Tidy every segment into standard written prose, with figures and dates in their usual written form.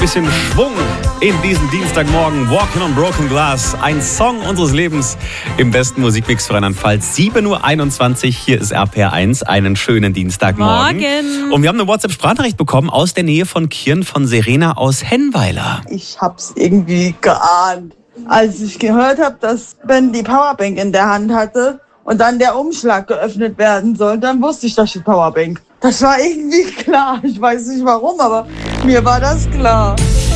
Bisschen Schwung in diesen Dienstagmorgen. Walking on Broken Glass. Ein Song unseres Lebens im besten Musikmix für Rheinland-Pfalz. 7.21 Uhr. Hier ist RPR1. Einen schönen Dienstagmorgen. Morgen. Und wir haben eine WhatsApp-Sprachnachricht bekommen aus der Nähe von Kirn von Serena aus Hennweiler. Ich hab's irgendwie geahnt. Als ich gehört habe, dass Ben die Powerbank in der Hand hatte und dann der Umschlag geöffnet werden soll, dann wusste ich, das ist die Powerbank. Das war irgendwie klar. Ich weiß nicht warum, aber mir war das klar.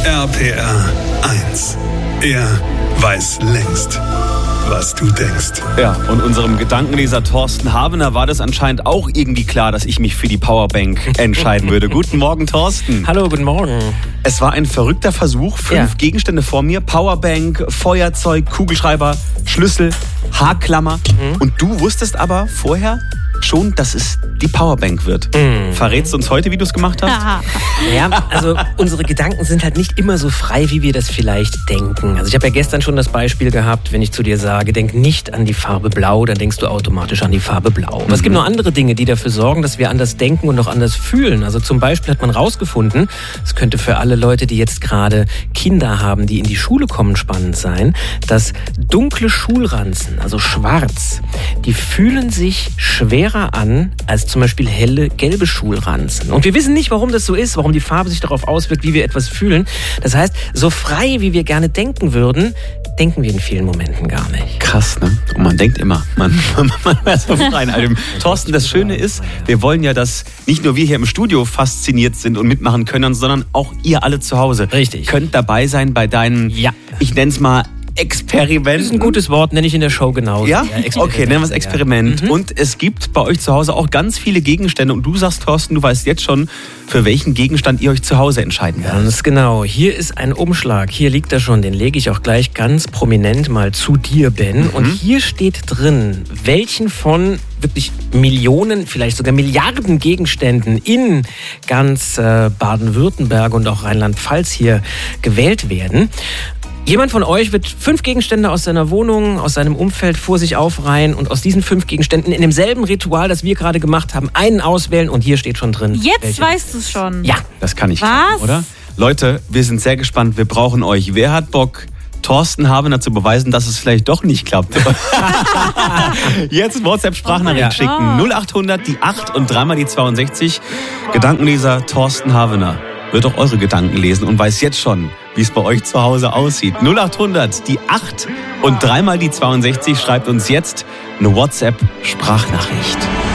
RPR 1. Er weiß längst, was du denkst. Ja, und unserem Gedankenleser Thorsten Havener war das anscheinend auch irgendwie klar, dass ich mich für die Powerbank entscheiden würde. Guten Morgen, Thorsten. Hallo, guten Morgen. Es war ein verrückter Versuch. 5 Gegenstände vor mir. Powerbank, Feuerzeug, Kugelschreiber, Schlüssel, Haarklammer. Und du wusstest aber vorher schon, dass es die Powerbank wird. Verrätst du uns heute, wie du es gemacht hast? Ja, also unsere Gedanken sind halt nicht immer so frei, wie wir das vielleicht denken. Also ich habe ja gestern schon das Beispiel gehabt, wenn ich zu dir sage, denk nicht an die Farbe Blau, dann denkst du automatisch an die Farbe Blau. Aber es gibt noch andere Dinge, die dafür sorgen, dass wir anders denken und auch anders fühlen. Also zum Beispiel hat man rausgefunden, es könnte für alle Leute, die jetzt gerade Kinder haben, die in die Schule kommen, spannend sein, dass dunkle Schulranzen, also schwarz, die fühlen sich schwerer an als zum Beispiel helle, gelbe Schulranzen. Und wir wissen nicht, warum das so ist, warum die Farbe sich darauf auswirkt, wie wir etwas fühlen. Das heißt, so frei, wie wir gerne denken würden, denken wir in vielen Momenten gar nicht. Krass, ne? Und man denkt immer, man wäre so frei. Thorsten, das Schöne ist, wir wollen ja, dass nicht nur wir hier im Studio fasziniert sind und mitmachen können, sondern auch ihr alle zu Hause. Richtig. Könnt dabei sein bei deinen, ich nenne es mal, Experiment. Das ist ein gutes Wort, nenne ich in der Show genauso. Ja? Okay, nennen wir es Experiment. Ja. Und es gibt bei euch zu Hause auch ganz viele Gegenstände. Und du sagst, Thorsten, du weißt jetzt schon, für welchen Gegenstand ihr euch zu Hause entscheiden werdet. Ganz genau. Hier ist ein Umschlag. Hier liegt er schon. Den lege ich auch gleich ganz prominent mal zu dir, Ben. Und hier steht drin, welchen von wirklich Millionen, vielleicht sogar Milliarden Gegenständen in ganz Baden-Württemberg und auch Rheinland-Pfalz hier gewählt werden. Jemand von euch wird 5 Gegenstände aus seiner Wohnung, aus seinem Umfeld vor sich aufreihen und aus diesen 5 Gegenständen in demselben Ritual, das wir gerade gemacht haben, einen auswählen und hier steht schon drin. Jetzt weißt du es schon. Ja, das kann ich. Was? Oder? Leute, wir sind sehr gespannt. Wir brauchen euch. Wer hat Bock, Thorsten Havener zu beweisen, dass es vielleicht doch nicht klappt? Jetzt WhatsApp-Sprachnachricht schicken. 0800 die 8 und dreimal die 62. Gedankenleser Thorsten Havener wird auch eure Gedanken lesen und weiß jetzt schon, wie es bei euch zu Hause aussieht. 0800 die 8 und dreimal die 62. Schreibt uns jetzt eine WhatsApp-Sprachnachricht.